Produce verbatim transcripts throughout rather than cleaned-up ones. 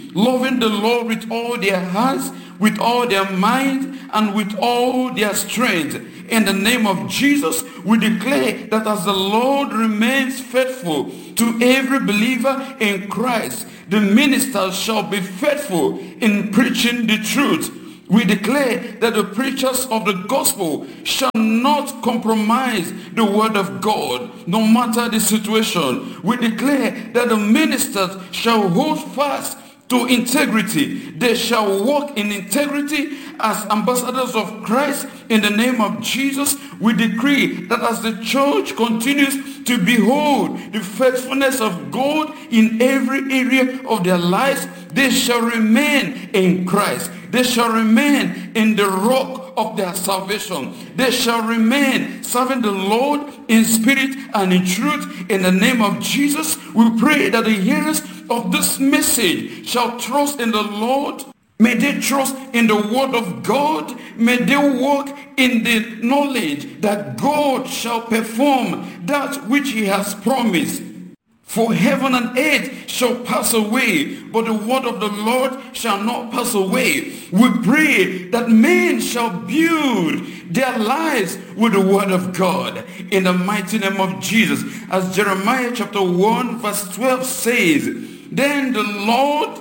loving the Lord with all their hearts, with all their mind, and with all their strength. In the name of Jesus, we declare that as the Lord remains faithful to every believer in Christ, the ministers shall be faithful in preaching the truth. We declare that the preachers of the gospel shall not compromise the word of God, no matter the situation. We declare that the ministers shall hold fast to integrity. They shall walk in integrity as ambassadors of Christ. In the name of Jesus, we decree that as the church continues to behold the faithfulness of God in every area of their lives, they shall remain in Christ. They shall remain in the rock of their salvation. They shall remain serving the Lord in spirit and in truth. In the name of Jesus, we pray that the hearers of this message shall trust in the Lord. May they trust in the word of God. May they walk in the knowledge that God shall perform that which he has promised. For heaven and earth shall pass away, but the word of the Lord shall not pass away. We pray that men shall build their lives with the word of God in the mighty name of Jesus. As Jeremiah chapter one verse twelve says, then the Lord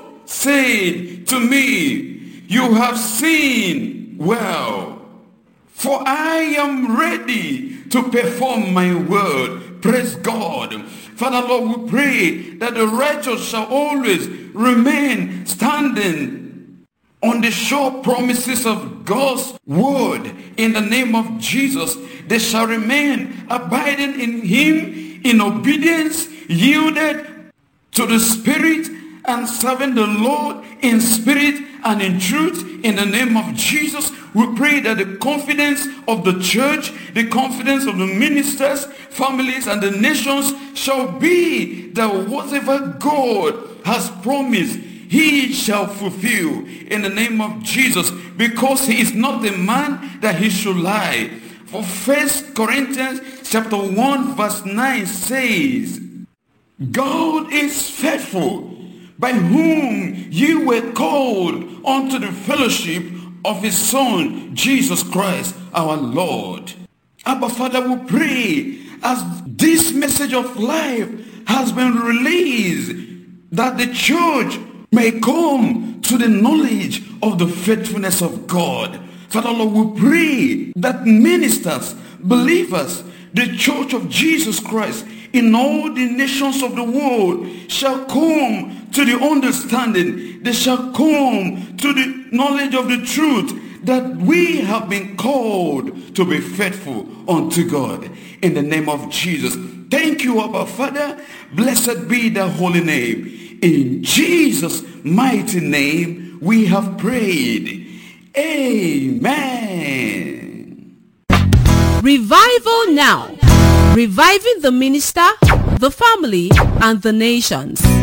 said to me, you have seen well, for I am ready to perform my word. Praise God. Father, Lord, we pray that the righteous shall always remain standing on the sure promises of God's word. In the name of Jesus, they shall remain abiding in him in obedience, yielded to the Spirit, and serving the Lord in spirit and in truth. In the name of Jesus, we pray that the confidence of the church, the confidence of the ministers, families, and the nations shall be that whatever God has promised, he shall fulfill in the name of Jesus, because he is not a man that he should lie. For First Corinthians chapter one verse nine says, God is faithful, by whom you were called unto the fellowship of his Son, Jesus Christ, our Lord. Abba, Father, we pray as this message of life has been released, that the church may come to the knowledge of the faithfulness of God. Father, Lord, we pray that ministers, believers, the church of Jesus Christ in all the nations of the world shall come to the understanding, they shall come to the knowledge of the truth, that we have been called to be faithful unto God. In the name of Jesus. Thank you, Abba Father. Blessed be the holy name. In Jesus' mighty name we have prayed. Amen. Revival now. Reviving the minister, the family, and the nations.